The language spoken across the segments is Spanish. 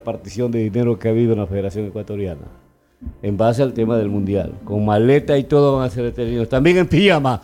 repartición de dinero que ha habido en la Federación Ecuatoriana, en base al tema del Mundial. Con maleta y todo van a ser detenidos. También en pijama,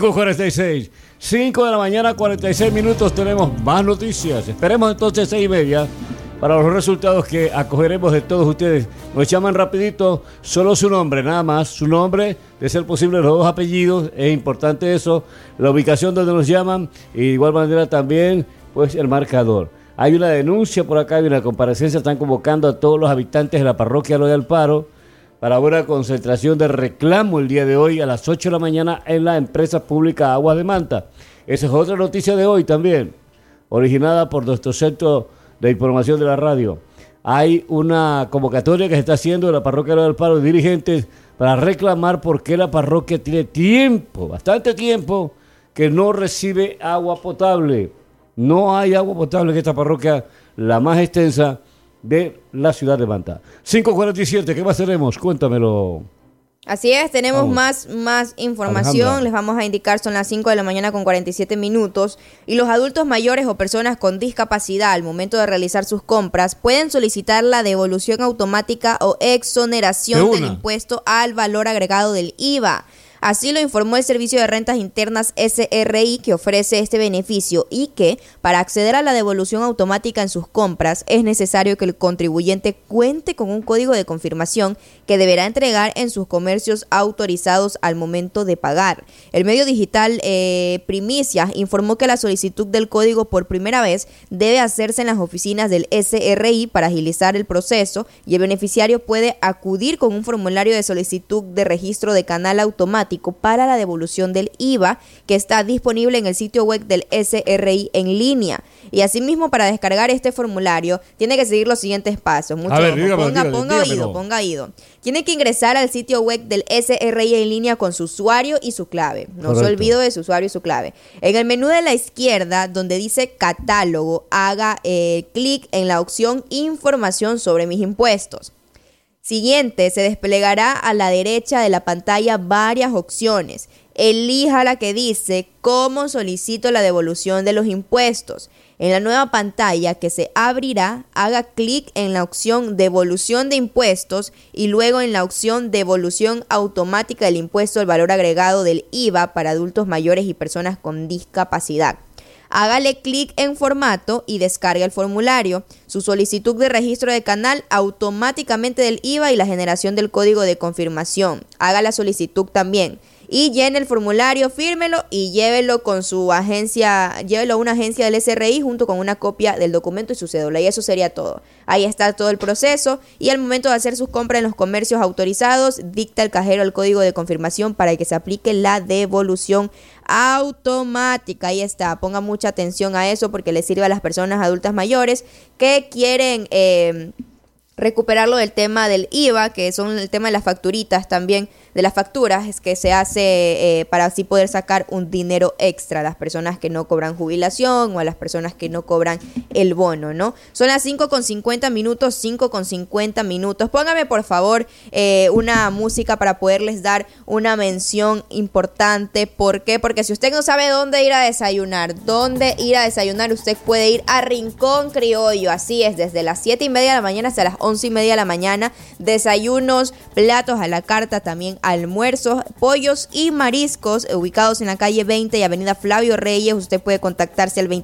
5:46. 5 de la mañana, 46 minutos, tenemos más noticias. Esperemos entonces 6:30 para los resultados que acogeremos de todos ustedes. Nos llaman rapidito, solo su nombre, nada más. Su nombre, de ser posible los dos apellidos, es importante eso. La ubicación donde nos llaman y de igual manera también, pues el marcador. Hay una denuncia por acá, hay una comparecencia, están convocando a todos los habitantes de la parroquia Lo de Alparo para una concentración de reclamo el día de hoy a las 8 de la mañana en la empresa pública Aguas de Manta. Esa es otra noticia de hoy también, originada por nuestro centro de información de la radio. Hay una convocatoria que se está haciendo de la parroquia Lo de Alparo de dirigentes para reclamar por qué la parroquia tiene tiempo, bastante tiempo, que no recibe agua potable. No hay agua potable en esta parroquia, la más extensa de la ciudad de Manta. 5:47, ¿qué más tenemos? Cuéntamelo. Así es, tenemos más información. Alejandra. Les vamos a indicar, son las 5 de la mañana con 47 minutos. Y los adultos mayores o personas con discapacidad al momento de realizar sus compras pueden solicitar la devolución automática o exoneración del impuesto al valor agregado del IVA. Así lo informó el Servicio de Rentas Internas SRI, que ofrece este beneficio y que, para acceder a la devolución automática en sus compras, es necesario que el contribuyente cuente con un código de confirmación que deberá entregar en sus comercios autorizados al momento de pagar. El medio digital Primicias informó que la solicitud del código por primera vez debe hacerse en las oficinas del SRI para agilizar el proceso, y el beneficiario puede acudir con un formulario de solicitud de registro de canal automático para la devolución del IVA, que está disponible en el sitio web del SRI en línea. Y asimismo, para descargar este formulario tiene que seguir los siguientes pasos. Ponga oído. Tiene que ingresar al sitio web del SRI en línea con su usuario y su clave. No Correcto. se olvide de su usuario y su clave. En el menú de la izquierda, donde dice catálogo, haga clic en la opción información sobre mis impuestos. Siguiente, se desplegará a la derecha de la pantalla varias opciones. Elija la que dice ¿cómo solicito la devolución de los impuestos? En la nueva pantalla que se abrirá, haga clic en la opción devolución de impuestos y luego en la opción devolución automática del impuesto al valor agregado del IVA para adultos mayores y personas con discapacidad. Hágale clic en formato y descarga el formulario, su solicitud de registro de canal automáticamente del IVA y la generación del código de confirmación. Haga la solicitud también y llene el formulario, fírmelo y llévelo con su agencia, llévelo a una agencia del SRI junto con una copia del documento y su cédula, y eso sería todo. Ahí está todo el proceso, y al momento de hacer sus compras en los comercios autorizados, dicta el cajero el código de confirmación para que se aplique la devolución automática. Ahí está, ponga mucha atención a eso porque le sirve a las personas adultas mayores que quieren recuperarlo del tema del IVA, que son el tema de las facturitas también, de las facturas, es que se hace para así poder sacar un dinero extra a las personas que no cobran jubilación o a las personas que no cobran el bono, ¿no? Son las 5:50 minutos, 5:50 minutos. Póngame por favor una música para poderles dar una mención importante. ¿Por qué? Porque si usted no sabe dónde ir a desayunar, usted puede ir a Rincón Criollo. Así es, desde las 7:30 de la mañana hasta las 11:30 de la mañana. Desayunos, platos a la carta, también almuerzos, pollos y mariscos, ubicados en la calle 20 y avenida Flavio Reyes. Usted puede contactarse al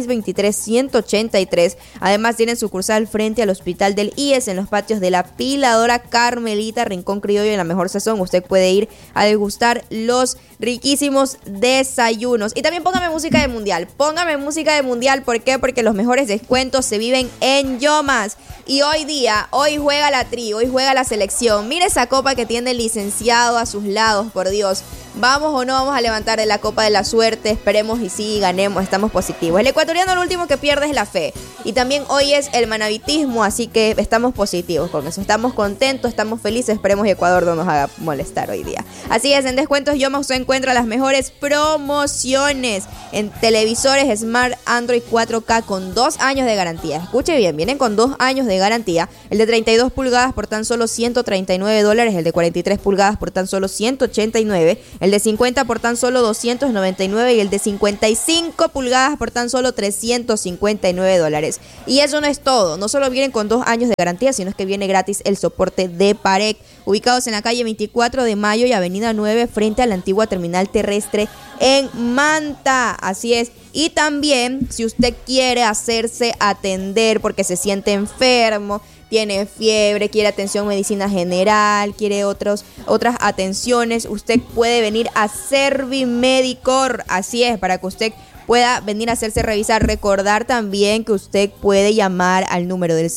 2623-183. Además tienen sucursal frente al hospital del IES en los patios de la Piladora Carmelita. Rincón Criollo en la mejor sazón. Usted puede ir a degustar los riquísimos desayunos. Y también póngame música de mundial. ¿Por qué? Porque los mejores descuentos se viven en Yomas. Y hoy juega la tri, hoy juega la selección. Mire esa copa que tiene el licenciado a sus lados, por Dios. ¿Vamos o no vamos a levantar la copa de la suerte? Esperemos y sí, ganemos, estamos positivos. El ecuatoriano lo último que pierde es la fe. Y también hoy es el manavitismo, así que estamos positivos con eso. Estamos contentos, estamos felices, esperemos y Ecuador no nos haga molestar hoy día. Así es, en Descuentos Yoma usted encuentra las mejores promociones en televisores Smart Android 4K con 2 años de garantía. Escuche bien, vienen con 2 años de garantía. El de 32 pulgadas por tan solo $139, el de 43 pulgadas por tan solo $189, el de 50 por tan solo $299 y el de 55 pulgadas por tan solo $359. Y eso no es todo, no solo vienen con 2 años de garantía, sino es que viene gratis el soporte de Parec, ubicados en la calle 24 de Mayo y avenida 9 frente a la antigua terminal terrestre en Manta. Así es. Y también, si usted quiere hacerse atender porque se siente enfermo, tiene fiebre, quiere atención medicina general, quiere otras atenciones, usted puede venir a Servimedicor. Así es, para que usted pueda venir a hacerse revisar. Recordar también que usted puede llamar al número del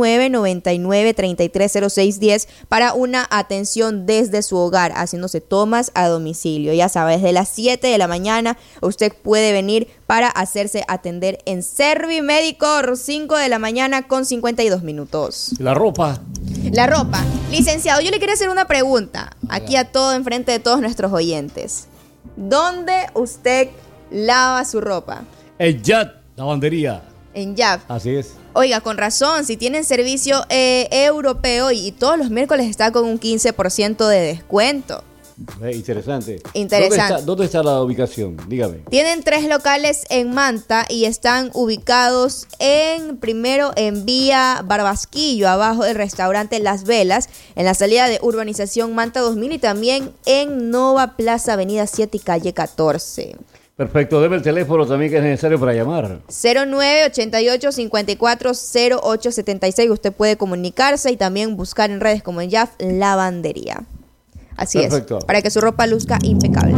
0999-330610 para una atención desde su hogar, haciéndose tomas a domicilio. Ya sabe, desde las 7 de la mañana usted puede venir para hacerse atender en Servimedicor, 5 de la mañana con 52 minutos. La ropa. Licenciado, yo le quería hacer una pregunta aquí a todo, enfrente de todos nuestros oyentes. ¿Dónde usted lava su ropa? En Yat, lavandería. En Yap. Así es. Oiga, con razón, si tienen servicio europeo y todos los miércoles está con un 15% de descuento. Interesante. ¿Dónde está la ubicación? Dígame. Tienen 3 locales en Manta y están ubicados primero en Vía Barbasquillo, abajo del restaurante Las Velas, en la salida de Urbanización Manta 2000 y también en Nova Plaza, Avenida 7 y calle 14. Perfecto, debe el teléfono también que es necesario para llamar. 0988-540876. Usted puede comunicarse y también buscar en redes como en Yaf Lavandería. Así Perfecto. Es, para que su ropa luzca impecable.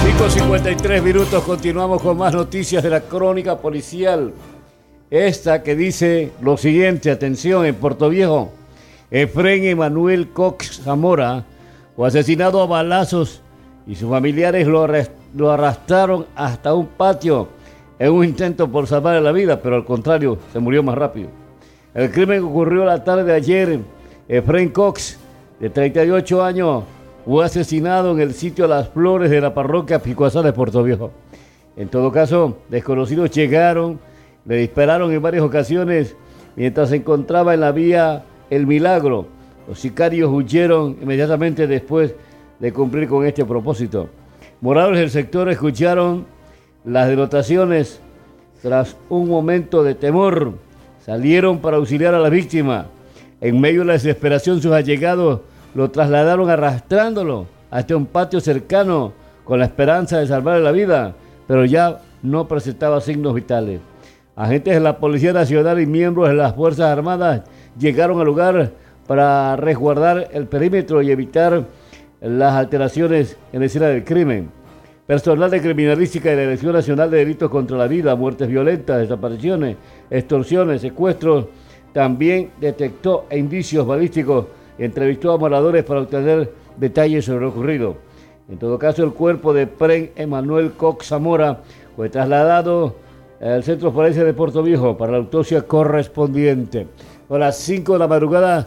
5:53 minutos, continuamos con más noticias de la crónica policial. Esta que dice lo siguiente, atención, en Puerto Viejo, Efrén Emanuel Cox Zamora fue asesinado a balazos y sus familiares lo arrastraron hasta un patio en un intento por salvarle la vida, pero al contrario, se murió más rápido. El crimen ocurrió la tarde de ayer. Efrén Cox, de 38 años, fue asesinado en el sitio Las Flores de la parroquia Picuazá de Puerto Viejo. En todo caso, desconocidos llegaron, le dispararon en varias ocasiones mientras se encontraba en la vía El Milagro. Los sicarios huyeron inmediatamente después de cumplir con este propósito. Moradores del sector escucharon las denotaciones. Tras un momento de temor, salieron para auxiliar a la víctima. En medio de la desesperación, sus allegados lo trasladaron arrastrándolo hasta un patio cercano con la esperanza de salvarle la vida, pero ya no presentaba signos vitales. Agentes de la Policía Nacional y miembros de las Fuerzas Armadas llegaron al lugar para resguardar el perímetro y evitar las alteraciones en la escena del crimen. Personal de criminalística de la Dirección Nacional de Delitos contra la Vida, muertes violentas, desapariciones, extorsiones, secuestros, también detectó indicios balísticos y entrevistó a moradores para obtener detalles sobre lo ocurrido. En todo caso, el cuerpo de Efrén Emanuel Cox Zamora fue trasladado al Centro Forense de Puerto Viejo para la autopsia correspondiente. A las 5 de la madrugada,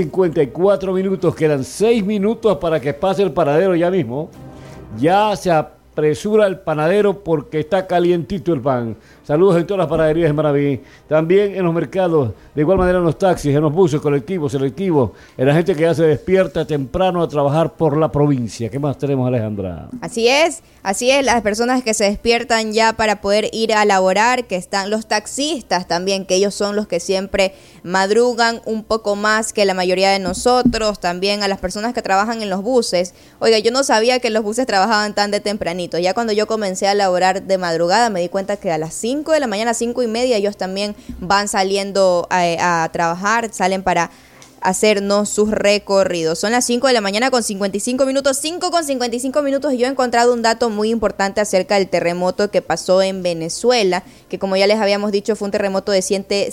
54 minutos, quedan 6 minutos para que pase el panadero ya mismo. Ya se apresura el panadero porque está calientito el pan. Saludos en todas las panaderías de Maraví, también en los mercados, de igual manera en los taxis, en los buses, colectivos, selectivos, en la gente que ya se despierta temprano a trabajar por la provincia. ¿Qué más tenemos, Alejandra? Así es, las personas que se despiertan ya para poder ir a laborar, que están los taxistas también, que ellos son los que siempre madrugan un poco más que la mayoría de nosotros, también a las personas que trabajan en los buses. Oiga, yo no sabía que los buses trabajaban tan de tempranito, ya cuando yo comencé a laborar de madrugada me di cuenta que a las 5 de la mañana, 5:30, ellos también van saliendo a trabajar, salen para hacernos sus recorridos. Son las 5 de la mañana con 55 minutos, 5:55 minutos, y yo he encontrado un dato muy importante acerca del terremoto que pasó en Venezuela, que como ya les habíamos dicho fue un terremoto de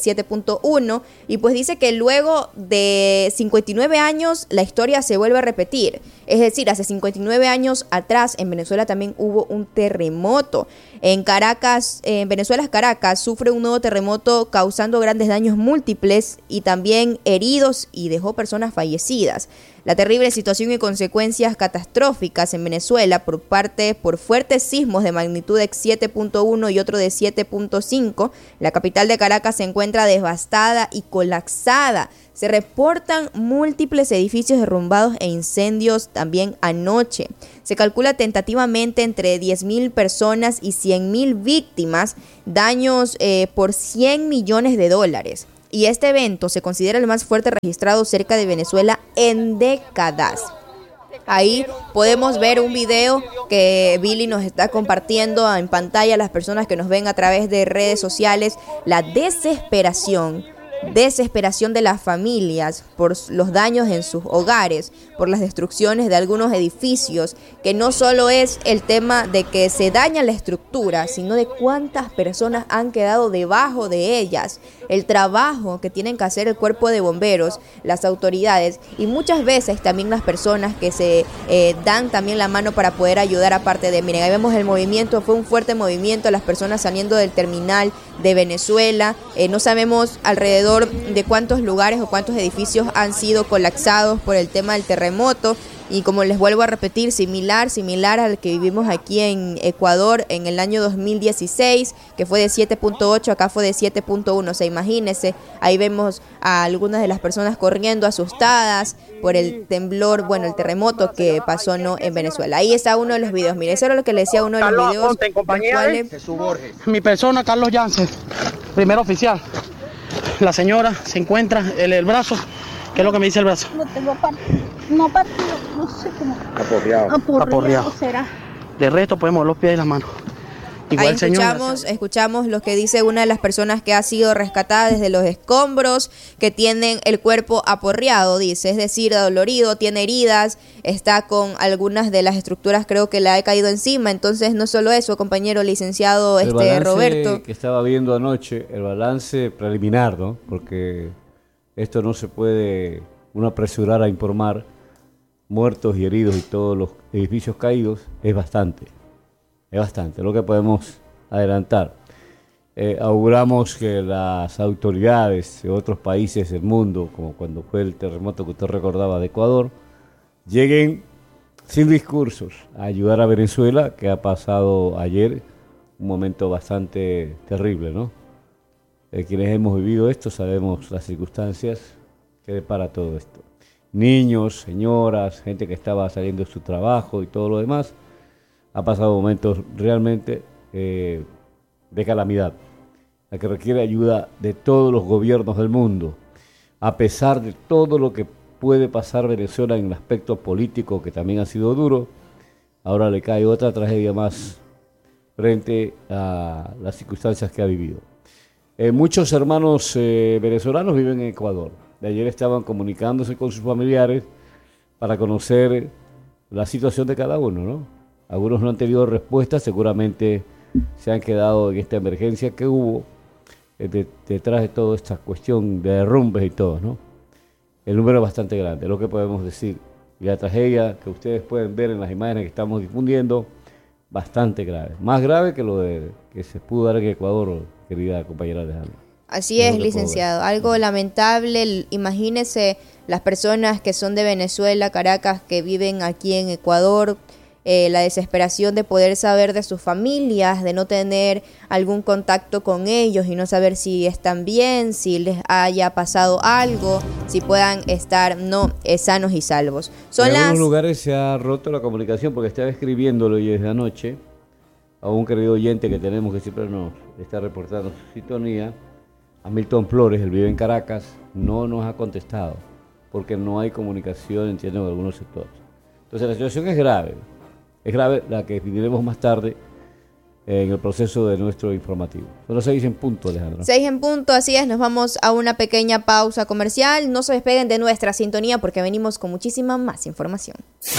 7.1, y pues dice que luego de 59 años la historia se vuelve a repetir. Es decir, hace 59 años atrás en Venezuela también hubo un terremoto. En Caracas, en Venezuela, Caracas sufre un nuevo terremoto causando grandes daños múltiples y también heridos, y dejó personas fallecidas. La terrible situación y consecuencias catastróficas en Venezuela por fuertes sismos de magnitud de 7.1 y otro de 7.5. La capital de Caracas se encuentra devastada y colapsada. Se reportan múltiples edificios derrumbados e incendios también anoche. Se calcula tentativamente entre 10.000 personas y 100.000 víctimas, daños por $100 millones. Y este evento se considera el más fuerte registrado cerca de Venezuela en décadas. Ahí podemos ver un video que Billy nos está compartiendo en pantalla a las personas que nos ven a través de redes sociales. La desesperación de las familias por los daños en sus hogares, por las destrucciones de algunos edificios, que no solo es el tema de que se daña la estructura, sino de cuántas personas han quedado debajo de ellas, el trabajo que tienen que hacer el cuerpo de bomberos, las autoridades y muchas veces también las personas que se dan también la mano para poder ayudar. Aparte de, miren, ahí vemos el movimiento, fue un fuerte movimiento, las personas saliendo del terminal de Venezuela, no sabemos alrededor de cuántos lugares o cuántos edificios han sido colapsados por el tema del terremoto. Y como les vuelvo a repetir, similar al que vivimos aquí en Ecuador en el año 2016, que fue de 7.8, acá fue de 7.1. O sea, imagínense, ahí vemos a algunas de las personas corriendo asustadas por el temblor, bueno, el terremoto que pasó en Venezuela. Ahí está uno de los videos. Mire, eso era lo que le decía uno de los videos. Mi persona, Carlos Jansen, primer oficial. La señora se encuentra en el brazo. ¿Qué es lo que me dice el brazo? Lo tengo partido, no sé cómo. Aporreado. Será. De resto podemos los pies y las manos. Igual, ahí escuchamos lo que dice una de las personas que ha sido rescatada desde los escombros, que tienen el cuerpo aporreado, dice, es decir, dolorido, tiene heridas, está con algunas de las estructuras, creo que le ha caído encima. Entonces, no solo eso, compañero licenciado Roberto. Que estaba viendo anoche, el balance preliminar, ¿no? Porque esto no se puede uno apresurar a informar muertos y heridos y todos los edificios caídos, es bastante lo que podemos adelantar. Auguramos que las autoridades de otros países del mundo, como cuando fue el terremoto que usted recordaba de Ecuador, lleguen sin discursos a ayudar a Venezuela, que ha pasado ayer un momento bastante terrible, ¿no? Quienes hemos vivido esto sabemos las circunstancias que depara todo esto. Niños, señoras, gente que estaba saliendo de su trabajo y todo lo demás, ha pasado momentos realmente de calamidad, la que requiere ayuda de todos los gobiernos del mundo, a pesar de todo lo que puede pasar Venezuela en el aspecto político, que también ha sido duro. Ahora le cae otra tragedia más frente a las circunstancias que ha vivido. Muchos hermanos venezolanos viven en Ecuador. De ayer estaban comunicándose con sus familiares para conocer la situación de cada uno, ¿no? Algunos no han tenido respuesta, seguramente se han quedado en esta emergencia que hubo detrás de toda esta cuestión de derrumbes y todo, ¿no? El número es bastante grande, es lo que podemos decir. Y la tragedia que ustedes pueden ver en las imágenes que estamos difundiendo, bastante grave. Más grave que lo que se pudo dar en Ecuador, querida compañera Alejandra. Así es, licenciado. Algo lamentable. Imagínese las personas que son de Venezuela, Caracas, que viven aquí en Ecuador, la desesperación de poder saber de sus familias, de no tener algún contacto con ellos y no saber si están bien, si les haya pasado algo, si puedan estar sanos y salvos. En algunos lugares se ha roto la comunicación, porque estaba escribiéndolo y desde anoche a un querido oyente que tenemos que siempre nos está reportando su sintonía, a Milton Flores, él vive en Caracas, no nos ha contestado porque no hay comunicación, entiendo, en algunos sectores. Entonces la situación es grave la que definiremos más tarde en el proceso de nuestro informativo. Son las 6 en punto, Alejandra. 6 en punto, así es, nos vamos a una pequeña pausa comercial. No se despeguen de nuestra sintonía porque venimos con muchísima más información.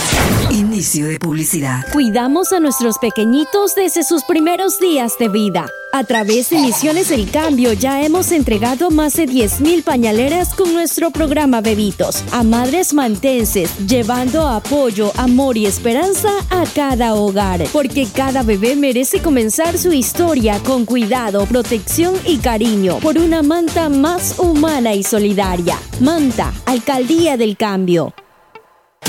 Inicio de publicidad. Cuidamos a nuestros pequeñitos desde sus primeros días de vida. A través de Misiones El Cambio ya hemos entregado más de 10,000 pañaleras con nuestro programa Bebitos a madres mantenses, llevando apoyo, amor y esperanza a cada hogar, porque cada bebé merece comenzar su historia con cuidado, protección y cariño por una Manta más humana y solidaria. Manta, Alcaldía del Cambio.